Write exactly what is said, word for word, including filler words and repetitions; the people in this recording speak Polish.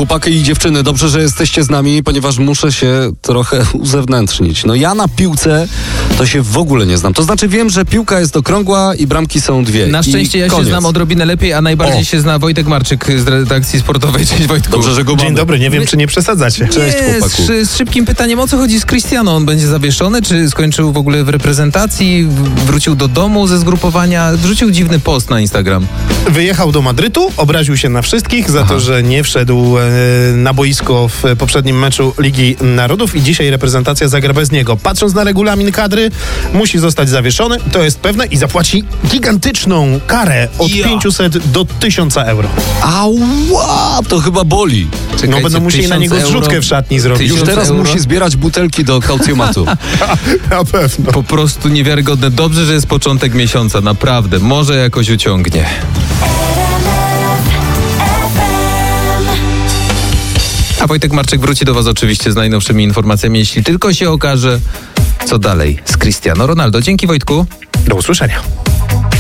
Chłopaki i dziewczyny, dobrze, że jesteście z nami, ponieważ muszę się trochę uzewnętrznić. No ja na piłce to się w ogóle nie znam. To znaczy wiem, że piłka jest okrągła i bramki są dwie. Na szczęście ja koniec. się znam odrobinę lepiej, a najbardziej O. się zna Wojtek Marczyk z redakcji sportowej. Cześć Wojtku. Dobrze, że go mamy. Dzień dobry, nie wiem, czy nie przesadzacie. Cześć, Nie, chłopaku. z, z szybkim pytaniem, o co chodzi z Cristiano? On będzie zawieszony, czy skończył w ogóle w reprezentacji, w- wrócił do domu ze zgrupowania? Wrzucił dziwny post na Instagram. Wyjechał do Madrytu, obraził się na wszystkich za to, że nie wszedł e, na boisko w poprzednim meczu Ligi Narodów i dzisiaj reprezentacja zagra bez niego. Patrząc na regulamin kadry, musi zostać zawieszony, to jest pewne, i zapłaci gigantyczną karę od Ja. pięćset do tysiąca euro. Ała, to chyba boli. Czekajcie, No będą musieli na niego tysiąc zrzutkę euro. w szatni zrobić. Już tysiąc teraz euro? musi zbierać butelki do kaucjomatu. Na pewno. Po prostu niewiarygodne. Dobrze, że jest początek miesiąca, naprawdę. Może jakoś uciągnie. A Wojtek Marczyk wróci do was oczywiście z najnowszymi informacjami, jeśli tylko się okaże, co dalej z Cristiano Ronaldo. Dzięki Wojtku. Do usłyszenia.